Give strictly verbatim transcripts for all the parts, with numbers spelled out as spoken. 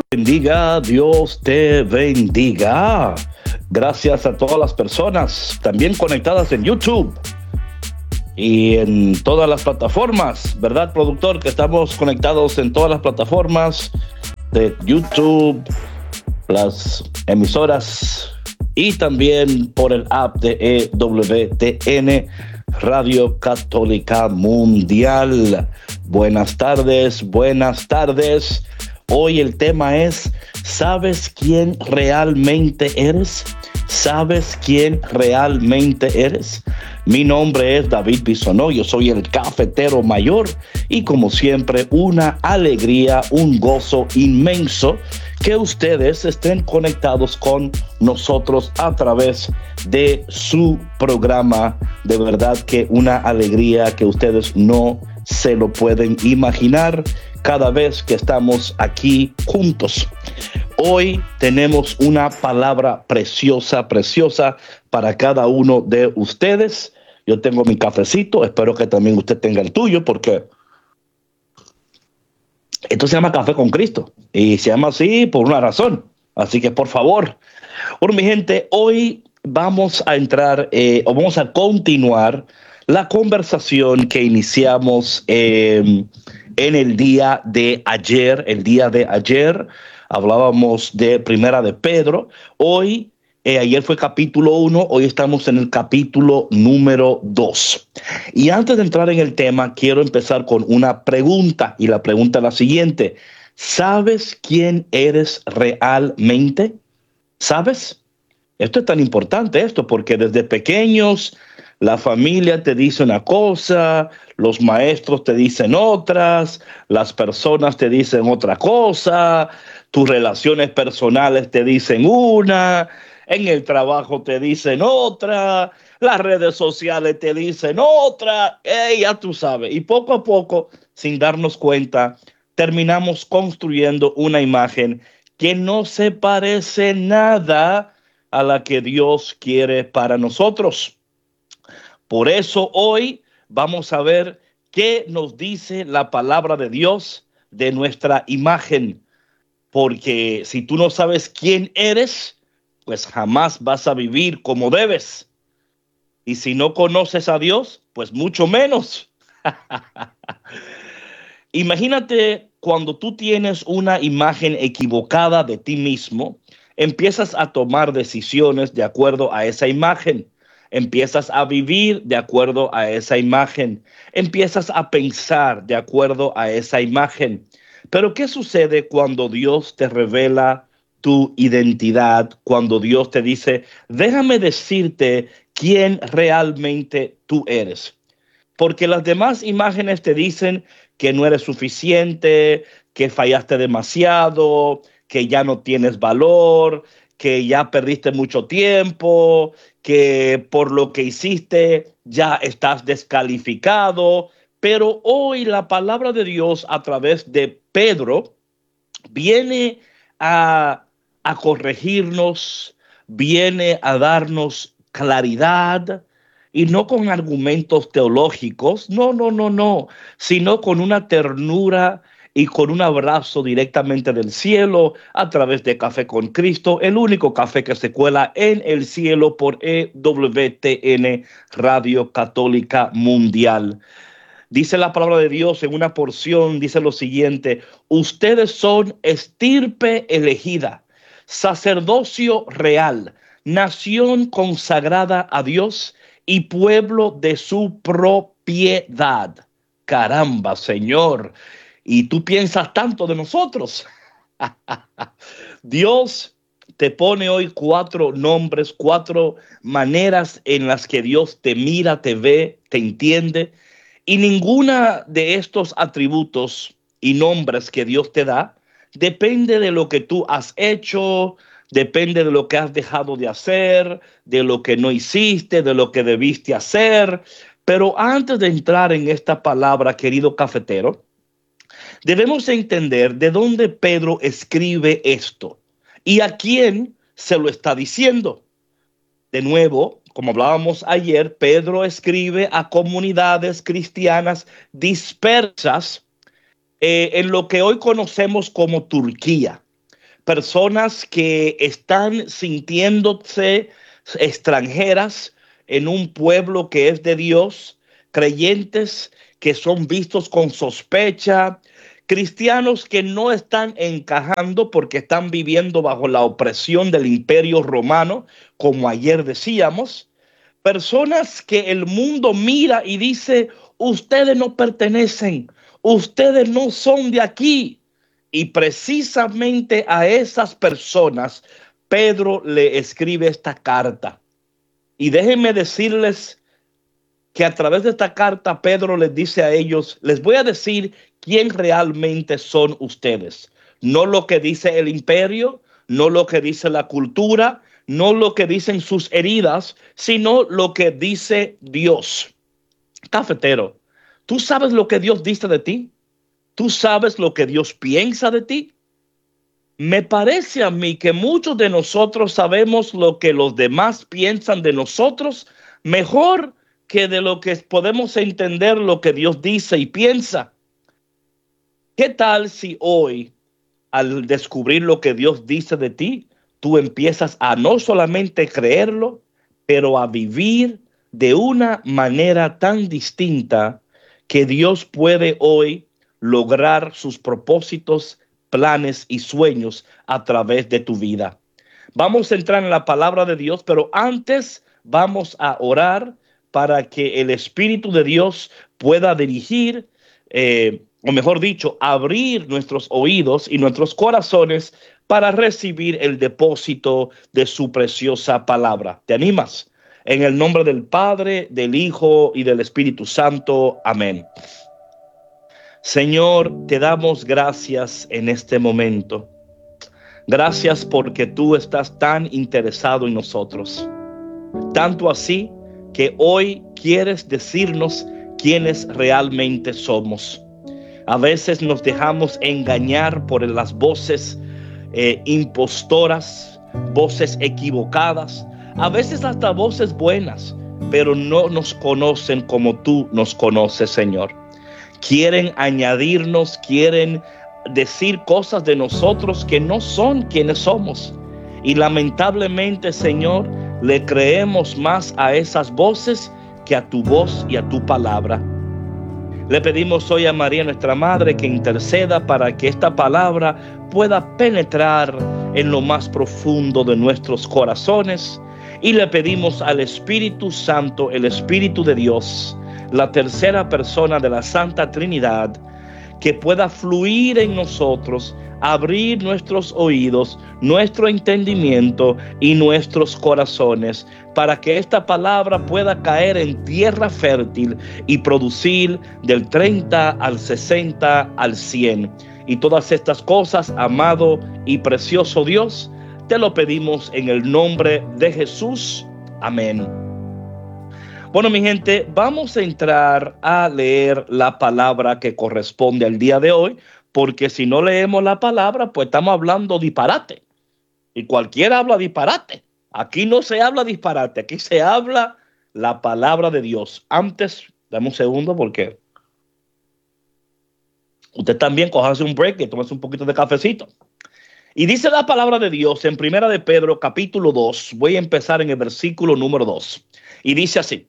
Bendiga, Dios te bendiga. Gracias a todas las personas también conectadas en YouTube y en todas las plataformas, ¿verdad, productor? Que estamos conectados en todas las plataformas de YouTube, las emisoras y también por el app de E W T N, Radio Católica Mundial. Buenas tardes, buenas tardes. Hoy el tema es, ¿sabes quién realmente eres? ¿Sabes quién realmente eres? Mi nombre es David Bisonó, yo soy el cafetero mayor y como siempre una alegría, un gozo inmenso que ustedes estén conectados con nosotros a través de su programa. De verdad que una alegría que ustedes no se lo pueden imaginar cada vez que estamos aquí juntos. Hoy tenemos una palabra preciosa, preciosa para cada uno de ustedes. Yo tengo mi cafecito, espero que también usted tenga el tuyo, porque esto se llama Café con Cristo y se llama así por una razón. Así que por favor, bueno, mi gente, hoy vamos a entrar eh, o vamos a continuar la conversación que iniciamos eh, en el día de ayer. El día de ayer hablábamos de Primera de Pedro. Hoy, eh, ayer fue capítulo uno, hoy estamos en el capítulo número dos. Y antes de entrar en el tema, quiero empezar con una pregunta. Y la pregunta es la siguiente. ¿Sabes quién eres realmente? ¿Sabes? Esto es tan importante, esto, porque desde pequeños la familia te dice una cosa, los maestros te dicen otras, las personas te dicen otra cosa, tus relaciones personales te dicen una, en el trabajo te dicen otra, las redes sociales te dicen otra, hey, ya tú sabes. Y poco a poco, sin darnos cuenta, terminamos construyendo una imagen que no se parece nada a la que Dios quiere para nosotros. Por eso hoy vamos a ver qué nos dice la palabra de Dios de nuestra imagen. Porque si tú no sabes quién eres, pues jamás vas a vivir como debes. Y si no conoces a Dios, pues mucho menos. Imagínate cuando tú tienes una imagen equivocada de ti mismo, empiezas a tomar decisiones de acuerdo a esa imagen. Empiezas a vivir de acuerdo a esa imagen. Empiezas a pensar de acuerdo a esa imagen. Pero ¿qué sucede cuando Dios te revela tu identidad? Cuando Dios te dice, déjame decirte quién realmente tú eres. Porque las demás imágenes te dicen que no eres suficiente, que fallaste demasiado, que ya no tienes valor, que ya perdiste mucho tiempo, que por lo que hiciste ya estás descalificado. Pero hoy la palabra de Dios a través de Pedro viene a, a corregirnos, viene a darnos claridad, y no con argumentos teológicos, no, no, no, no, sino con una ternura y con un abrazo directamente del cielo a través de Café con Cristo, el único café que se cuela en el cielo por E W T N, Radio Católica Mundial. Dice la palabra de Dios en una porción, dice lo siguiente: ustedes son estirpe elegida, sacerdocio real, nación consagrada a Dios y pueblo de su propiedad. Caramba, Señor. Y tú piensas tanto de nosotros. Dios te pone hoy cuatro nombres, cuatro maneras en las que Dios te mira, te ve, te entiende. Y ninguna de estos atributos y nombres que Dios te da depende de lo que tú has hecho, depende de lo que has dejado de hacer, de lo que no hiciste, de lo que debiste hacer. Pero antes de entrar en esta palabra, querido cafetero, debemos entender de dónde Pedro escribe esto y a quién se lo está diciendo. De nuevo, como hablábamos ayer, Pedro escribe a comunidades cristianas dispersas eh, en lo que hoy conocemos como Turquía. personas que están sintiéndose extranjeras en un pueblo que es de Dios, creyentes que son vistos con sospecha, cristianos que no están encajando porque están viviendo bajo la opresión del Imperio Romano, como ayer decíamos, personas que el mundo mira y dice, ustedes no pertenecen, ustedes no son de aquí. Y precisamente a esas personas Pedro le escribe esta carta. Y déjenme decirles que a través de esta carta Pedro les dice a ellos, les voy a decir quién realmente son ustedes. No lo que dice el imperio, no lo que dice la cultura, no lo que dicen sus heridas, sino lo que dice Dios. Cafetero, ¿tú sabes lo que Dios dice de ti? ¿Tú sabes lo que Dios piensa de ti? Me parece a mí que muchos de nosotros sabemos lo que los demás piensan de nosotros mejor que de lo que podemos entender lo que Dios dice y piensa. ¿Qué tal si hoy, al descubrir lo que Dios dice de ti, tú empiezas a no solamente creerlo, pero a vivir de una manera tan distinta que Dios puede hoy lograr sus propósitos, planes y sueños a través de tu vida? Vamos a entrar en la palabra de Dios, pero antes vamos a orar para que el Espíritu de Dios pueda dirigir, eh, o mejor dicho, abrir nuestros oídos y nuestros corazones para recibir el depósito de su preciosa palabra. ¿Te animas? En el nombre del Padre, del Hijo y del Espíritu Santo. Amén. Señor, te damos gracias en este momento. Gracias porque tú estás tan interesado en nosotros. Tanto así que hoy quieres decirnos quiénes realmente somos. A veces nos dejamos engañar por las voces eh, impostoras, voces equivocadas, a veces hasta voces buenas, pero no nos conocen como tú nos conoces, Señor. Quieren añadirnos, quieren decir cosas de nosotros que no son quienes somos. Y lamentablemente, Señor, le creemos más a esas voces que a tu voz y a tu palabra. Le pedimos hoy a María, nuestra Madre, que interceda para que esta palabra pueda penetrar en lo más profundo de nuestros corazones. Y le pedimos al Espíritu Santo, el Espíritu de Dios, la tercera persona de la Santa Trinidad, que pueda fluir en nosotros, abrir nuestros oídos, nuestro entendimiento y nuestros corazones, para que esta palabra pueda caer en tierra fértil y producir del treinta al sesenta al cien. Y todas estas cosas, amado y precioso Dios, te lo pedimos en el nombre de Jesús. Amén. Bueno, mi gente, vamos a entrar a leer la palabra que corresponde al día de hoy, porque si no leemos la palabra, pues estamos hablando disparate. Y cualquiera habla disparate. Aquí no se habla disparate, aquí se habla la palabra de Dios. Antes, dame un segundo porque usted también cójase un break y tómese un poquito de cafecito. Y dice la palabra de Dios en Primera de Pedro, capítulo dos. Voy a empezar en el versículo número dos. Y dice así: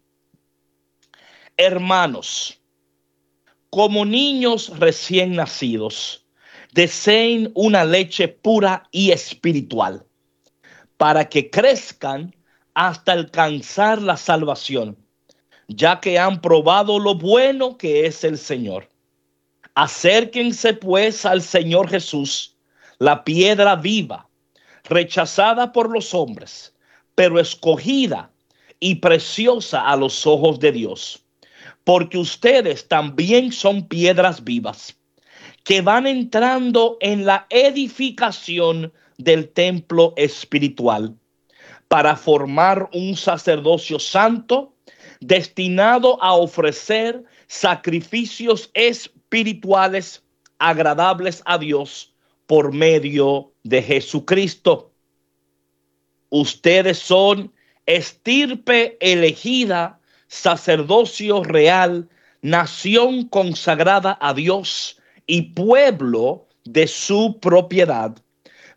hermanos, como niños recién nacidos, deseen una leche pura y espiritual, para que crezcan hasta alcanzar la salvación, ya que han probado lo bueno que es el Señor. Acérquense pues al Señor Jesús, la piedra viva, rechazada por los hombres, pero escogida y preciosa a los ojos de Dios. Porque ustedes también son piedras vivas, que van entrando en la edificación del templo espiritual, para formar un sacerdocio santo, destinado a ofrecer sacrificios espirituales agradables a Dios por medio de Jesucristo. Ustedes son estirpe elegida, sacerdocio real, nación consagrada a Dios y pueblo de su propiedad,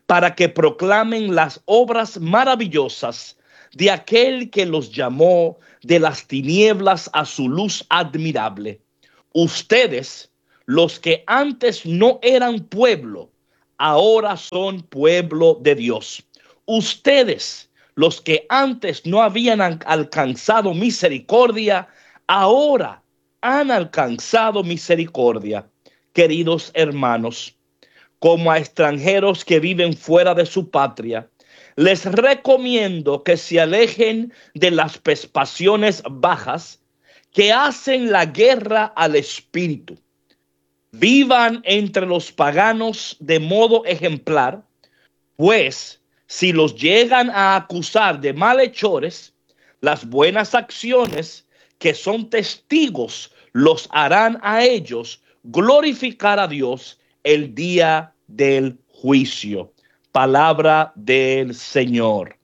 para que proclamen las obras maravillosas de aquel que los llamó de las tinieblas a su luz admirable. Ustedes, los que antes no eran pueblo, ahora son pueblo de Dios. Ustedes, los que antes no habían alcanzado misericordia, ahora han alcanzado misericordia. Queridos hermanos, como a extranjeros que viven fuera de su patria, les recomiendo que se alejen de las pasiones bajas que hacen la guerra al espíritu. Vivan entre los paganos de modo ejemplar, pues si los llegan a acusar de malhechores, las buenas acciones que son testigos los harán a ellos glorificar a Dios el día del juicio. Palabra del Señor.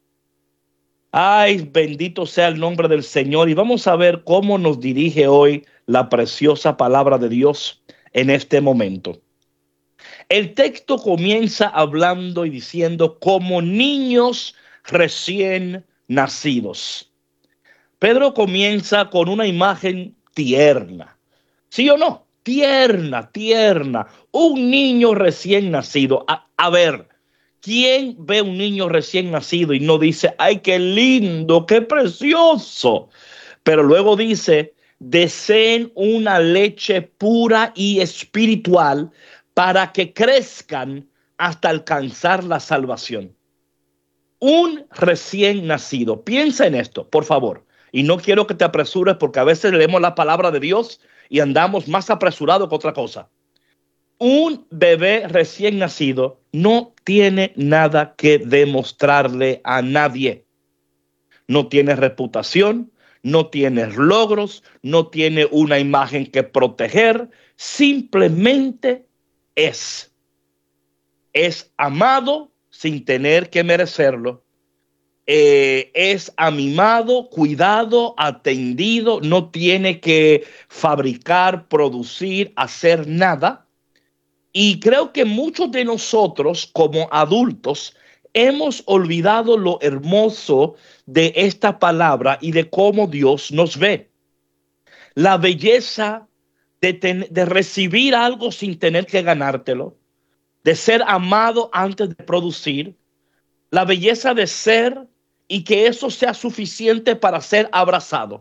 Ay, bendito sea el nombre del Señor. Y vamos a ver cómo nos dirige hoy la preciosa palabra de Dios en este momento. El texto comienza hablando y diciendo como niños recién nacidos. Pedro comienza con una imagen tierna. ¿Sí o no? Tierna, tierna. Un niño recién nacido. A, a ver, ¿quién ve un niño recién nacido y no dice, ay, qué lindo, qué precioso? Pero luego dice, deseen una leche pura y espiritual para que crezcan hasta alcanzar la salvación. Un recién nacido. Piensa en esto, por favor. Y no quiero que te apresures porque a veces leemos la palabra de Dios y andamos más apresurados que otra cosa. Un bebé recién nacido no tiene nada que demostrarle a nadie. No tiene reputación, no tiene logros, no tiene una imagen que proteger. Simplemente es. Es amado sin tener que merecerlo. Eh, es amimado, cuidado, atendido, no tiene que fabricar, producir, hacer nada. Y creo que muchos de nosotros como adultos hemos olvidado lo hermoso de esta palabra y de cómo Dios nos ve. La belleza de, ten, de recibir algo sin tener que ganártelo, de ser amado antes de producir, la belleza de ser y que eso sea suficiente para ser abrazado.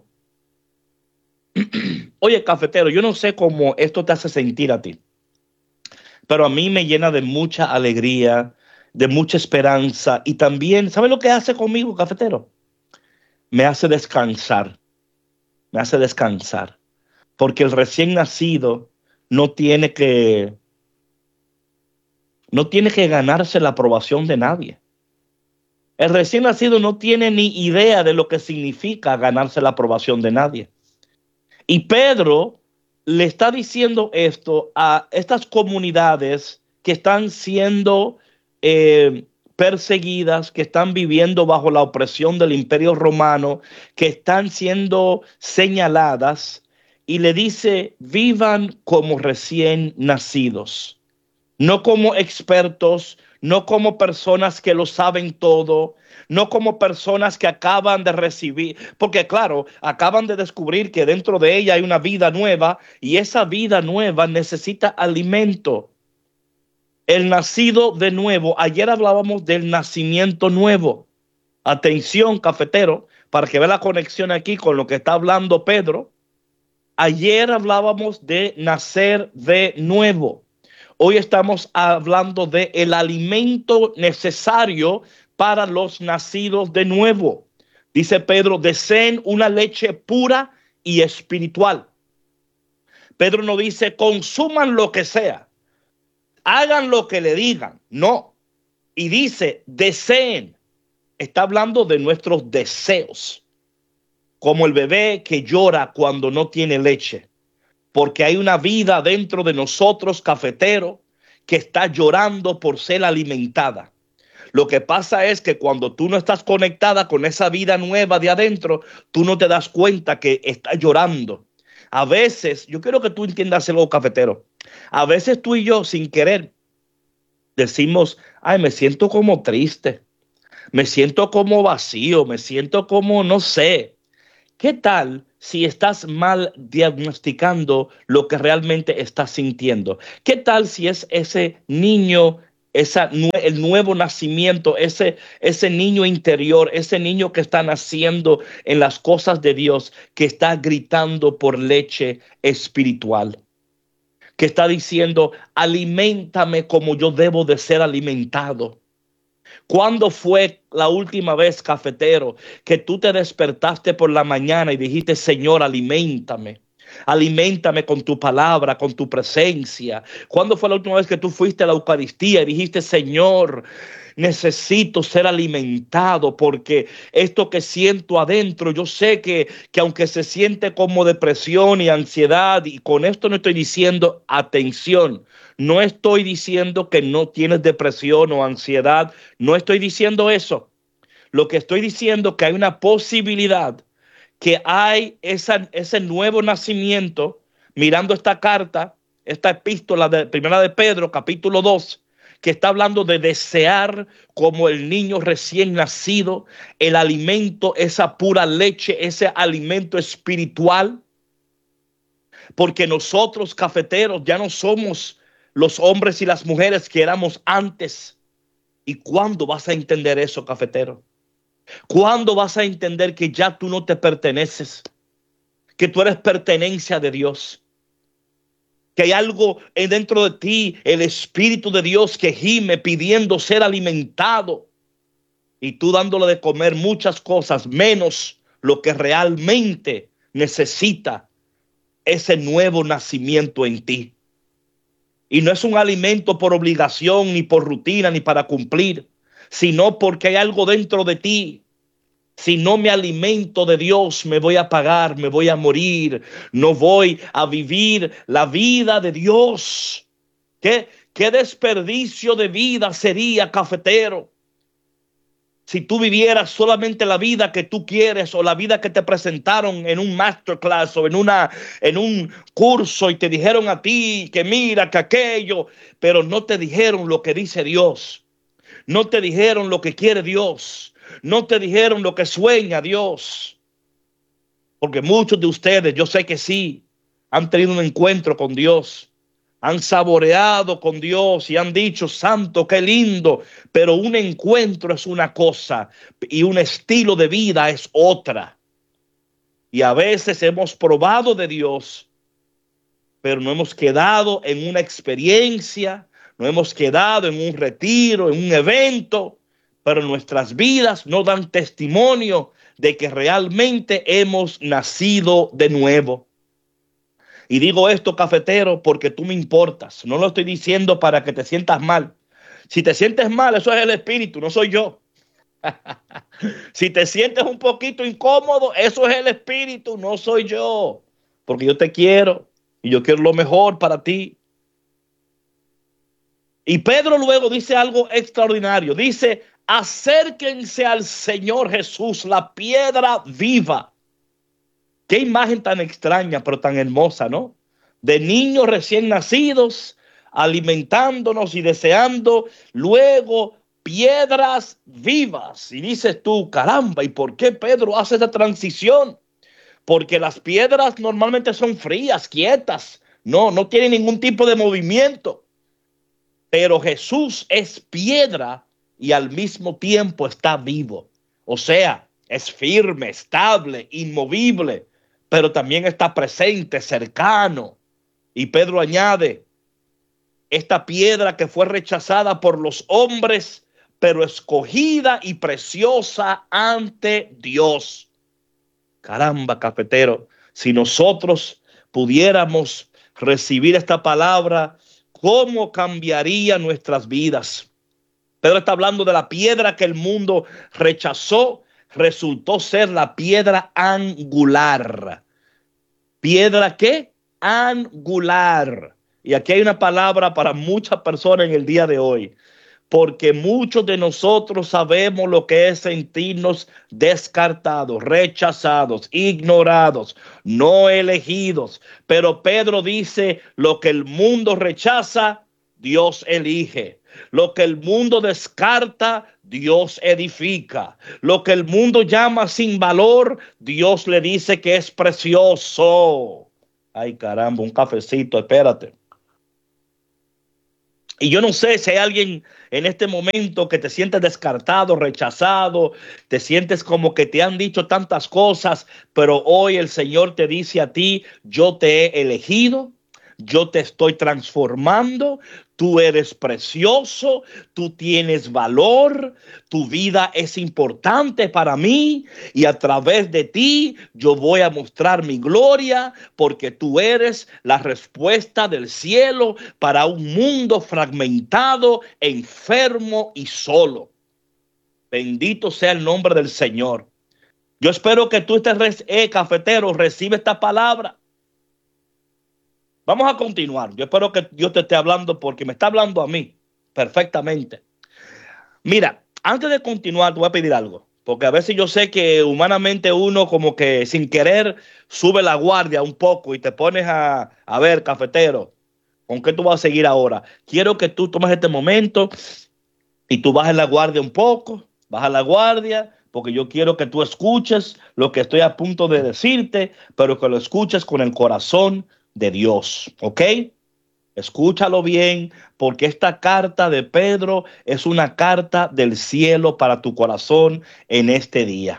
Oye, cafetero, yo no sé cómo esto te hace sentir a ti, pero a mí me llena de mucha alegría, de mucha esperanza y también, ¿sabe lo que hace conmigo, cafetero? Me hace descansar, me hace descansar, porque el recién nacido no tiene que, no tiene que ganarse la aprobación de nadie. El recién nacido no tiene ni idea de lo que significa ganarse la aprobación de nadie. Y Pedro le está diciendo esto a estas comunidades que están siendo eh, perseguidas, que están viviendo bajo la opresión del Imperio Romano, que están siendo señaladas, y le dice, vivan como recién nacidos, no como expertos, no como personas que lo saben todo, no como personas que acaban de recibir, porque claro, acaban de descubrir que dentro de ella hay una vida nueva y esa vida nueva necesita alimento. El nacido de nuevo, ayer hablábamos del nacimiento nuevo. Atención, cafetero, para que vea la conexión aquí con lo que está hablando Pedro. Ayer hablábamos de nacer de nuevo. Hoy estamos hablando de el alimento necesario para los nacidos de nuevo. Dice Pedro, deseen una leche pura y espiritual. Pedro no dice, consuman lo que sea, hagan lo que le digan. No. Y dice, deseen. Está hablando de nuestros deseos. Como el bebé que llora cuando no tiene leche. Porque hay una vida dentro de nosotros, cafetero, que está llorando por ser alimentada. Lo que pasa es que cuando tú no estás conectada con esa vida nueva de adentro, tú no te das cuenta que está llorando. A veces, yo quiero que tú entiendas algo, cafetero. A veces tú y yo, sin querer, decimos, ay, me siento como triste, me siento como vacío, me siento como no sé. ¿Qué tal si estás mal diagnosticando lo que realmente estás sintiendo? ¿Qué tal si es ese niño, esa, el nuevo nacimiento, ese, ese niño interior, ese niño que está naciendo en las cosas de Dios, que está gritando por leche espiritual? Que está diciendo, aliméntame como yo debo de ser alimentado. ¿Cuándo fue la última vez, cafetero, que tú te despertaste por la mañana y dijiste, Señor, aliméntame? Aliméntame con tu palabra, con tu presencia. ¿Cuándo fue la última vez que tú fuiste a la Eucaristía y dijiste, Señor, necesito ser alimentado porque esto que siento adentro, yo sé que, que aunque se siente como depresión y ansiedad, y con esto no estoy diciendo, atención, no estoy diciendo que no tienes depresión o ansiedad, no estoy diciendo eso. Lo que estoy diciendo es que hay una posibilidad que hay esa, ese nuevo nacimiento, mirando esta carta, esta epístola de primera de Pedro, capítulo dos, que está hablando de desear como el niño recién nacido, el alimento, esa pura leche, ese alimento espiritual, porque nosotros cafeteros ya no somos los hombres y las mujeres que éramos antes. ¿Y cuándo vas a entender eso, cafetero? ¿Cuándo vas a entender que ya tú no te perteneces? Que tú eres pertenencia de Dios. Que hay algo dentro de ti, el Espíritu de Dios que gime pidiendo ser alimentado. Y tú dándole de comer muchas cosas, menos lo que realmente necesita ese nuevo nacimiento en ti. Y no es un alimento por obligación, ni por rutina, ni para cumplir, sino porque hay algo dentro de ti. Si no me alimento de Dios, me voy a apagar, me voy a morir, no voy a vivir la vida de Dios. ¿Qué, qué desperdicio de vida sería, cafetero, si tú vivieras solamente la vida que tú quieres o la vida que te presentaron en un masterclass o en, una, en un curso y te dijeron a ti que mira, que aquello, pero no te dijeron lo que dice Dios, no te dijeron lo que quiere Dios, no te dijeron lo que sueña Dios. Porque muchos de ustedes, yo sé que sí, han tenido un encuentro con Dios, han saboreado con Dios y han dicho, santo, qué lindo, pero un encuentro es una cosa y un estilo de vida es otra. Y a veces hemos probado de Dios, pero no hemos quedado en una experiencia, no hemos quedado en un retiro, en un evento, pero nuestras vidas no dan testimonio de que realmente hemos nacido de nuevo. Y digo esto, cafetero, porque tú me importas. No lo estoy diciendo para que te sientas mal. Si te sientes mal, eso es el Espíritu, no soy yo. Si te sientes un poquito incómodo, eso es el Espíritu, no soy yo. Porque yo te quiero y yo quiero lo mejor para ti. Y Pedro luego dice algo extraordinario. Dice, acérquense al Señor Jesús, la piedra viva. Qué imagen tan extraña, pero tan hermosa, ¿no? De niños recién nacidos, alimentándonos y deseando luego piedras vivas. Y dices tú, caramba, ¿y por qué Pedro hace esta transición? Porque las piedras normalmente son frías, quietas. No, no tienen ningún tipo de movimiento. Pero Jesús es piedra y al mismo tiempo está vivo. O sea, es firme, estable, inmovible, pero también está presente, cercano. Y Pedro añade, esta piedra que fue rechazada por los hombres, pero escogida y preciosa ante Dios. Caramba, cafetero, si nosotros pudiéramos recibir esta palabra, ¿cómo cambiaría nuestras vidas? Pedro está hablando de la piedra que el mundo rechazó, resultó ser la piedra angular. ¿Piedra qué? Angular. Y aquí hay una palabra para muchas personas en el día de hoy, porque muchos de nosotros sabemos lo que es sentirnos descartados, rechazados, ignorados, no elegidos. Pero Pedro dice, lo que el mundo rechaza, Dios elige. Lo que el mundo descarta, Dios edifica. Lo que el mundo llama sin valor, Dios le dice que es precioso. Ay, caramba, un cafecito, espérate. Y yo no sé si hay alguien en este momento que te sientes descartado, rechazado, te sientes como que te han dicho tantas cosas, pero hoy el Señor te dice a ti, yo te he elegido, yo te estoy transformando, tú eres precioso, tú tienes valor, tu vida es importante para mí y a través de ti yo voy a mostrar mi gloria porque tú eres la respuesta del cielo para un mundo fragmentado, enfermo y solo. Bendito sea el nombre del Señor. Yo espero que tú estés, eh, cafetero, recibe esta palabra. Vamos a continuar. Yo espero que Dios te esté hablando porque me está hablando a mí perfectamente. Mira, antes de continuar, te voy a pedir algo. Porque a veces yo sé que humanamente uno como que sin querer sube la guardia un poco y te pones a, a ver, cafetero, ¿con qué tú vas a seguir ahora? Quiero que tú tomes este momento y tú bajes la guardia un poco, baja la guardia, porque yo quiero que tú escuches lo que estoy a punto de decirte, pero que lo escuches con el corazón de Dios, ¿ok? Escúchalo bien, porque esta carta de Pedro es una carta del cielo para tu corazón en este día.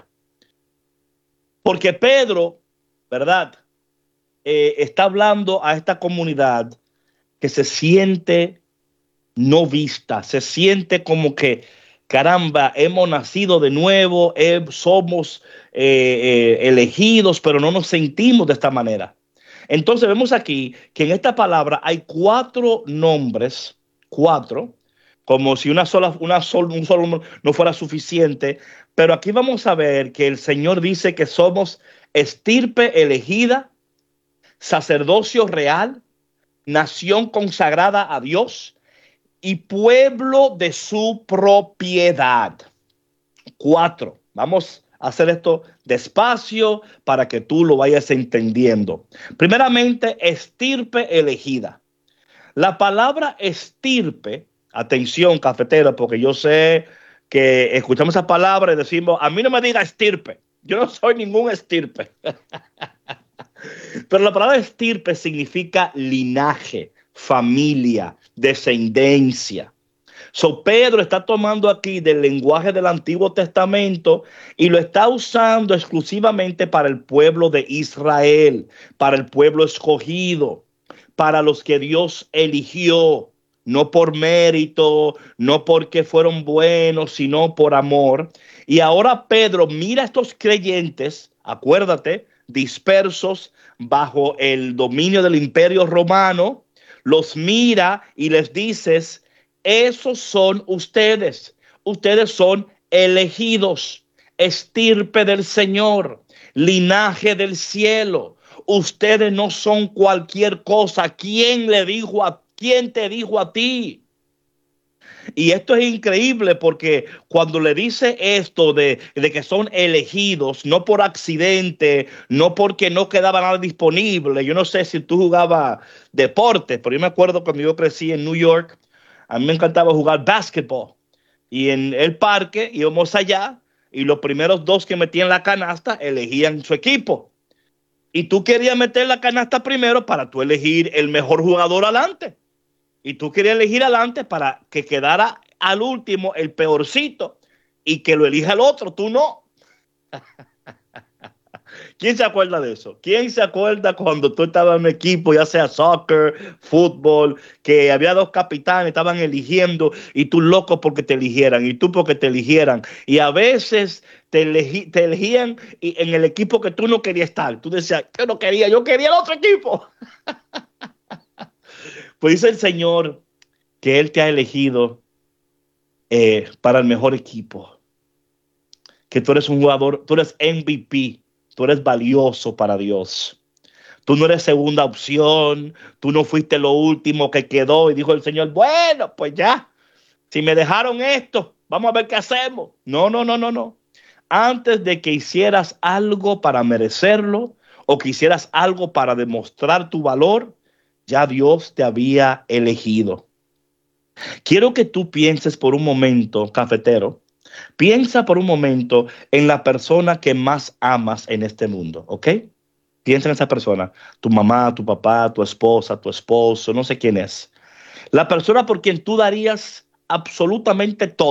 Porque Pedro, ¿verdad? Eh, está hablando a esta comunidad que se siente no vista, se siente como que, caramba, hemos nacido de nuevo, eh, somos eh, eh, elegidos, pero no nos sentimos de esta manera. Entonces vemos aquí que en esta palabra hay cuatro nombres, cuatro, como si una sola, una sola, un solo no fuera suficiente, pero aquí vamos a ver que el Señor dice que somos estirpe elegida, sacerdocio real, nación consagrada a Dios y pueblo de su propiedad. Cuatro. Vamos a hacer esto despacio para que tú lo vayas entendiendo. Primeramente, estirpe elegida. La palabra estirpe, atención cafetero, porque yo sé que escuchamos esa palabra y decimos, a mí no me diga estirpe. Yo no soy ningún estirpe. Pero la palabra estirpe significa linaje, familia, descendencia. So Pedro está tomando aquí del lenguaje del Antiguo Testamento y lo está usando exclusivamente para el pueblo de Israel, para el pueblo escogido, para los que Dios eligió, no por mérito, no porque fueron buenos, sino por amor. Y ahora Pedro mira a estos creyentes, acuérdate, dispersos bajo el dominio del Imperio Romano, los mira y les dice, esos son ustedes. Ustedes son elegidos, estirpe del Señor, linaje del cielo. Ustedes no son cualquier cosa. ¿Quién le dijo a quién te dijo a ti? Y esto es increíble porque cuando le dice esto de, de que son elegidos, no por accidente, no porque no quedaba nada disponible. Yo no sé si tú jugabas deporte, pero yo me acuerdo cuando yo crecí en New York, a mí me encantaba jugar básquetbol. Y en el parque íbamos allá y los primeros dos que metían la canasta elegían su equipo. Y tú querías meter la canasta primero para tú elegir el mejor jugador adelante. Y tú querías elegir adelante para que quedara al último el peorcito y que lo elija el otro, tú no. ¿Quién se acuerda de eso? ¿Quién se acuerda cuando tú estabas en un equipo, ya sea soccer, fútbol, que había dos capitanes, estaban eligiendo y tú loco porque te eligieran y tú porque te eligieran? Y a veces te, elegí, te elegían en el equipo que tú no querías estar. Tú decías, yo no quería, yo quería el otro equipo. Pues dice el Señor que Él te ha elegido eh, para el mejor equipo. Que tú eres un jugador, tú eres M V P, tú eres valioso para Dios. Tú no eres segunda opción, tú no fuiste lo último que quedó y dijo el Señor, bueno, pues ya, si me dejaron esto, vamos a ver qué hacemos. No, no, no, no, no. Antes de que hicieras algo para merecerlo o que hicieras algo para demostrar tu valor, ya Dios te había elegido. Quiero que tú pienses por un momento, cafetero, piensa por un momento en la persona que más amas en este mundo, ¿ok? Piensa en esa persona, tu mamá, tu papá, tu esposa, tu esposo, no sé quién es. La persona por quien tú darías absolutamente todo.